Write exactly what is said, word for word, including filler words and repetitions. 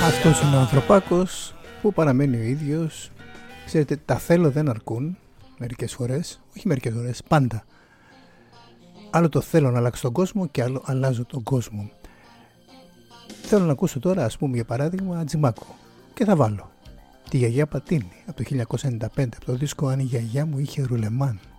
Αυτός είναι ο ανθρωπάκος που παραμένει ο ίδιος. Ξέρετε, τα θέλω δεν αρκούν μερικές φορές, όχι μερικές φορές, πάντα. Άλλο το θέλω να αλλάξω τον κόσμο και άλλο αλλάζω τον κόσμο. Θέλω να ακούσω τώρα, ας πούμε για παράδειγμα, Τζιμάκο και θα βάλω τη Γιαγιά Πατίνη από το χίλια εννιακόσια ενενήντα πέντε, από το δίσκο «Αν η γιαγιά μου είχε ρουλεμάν».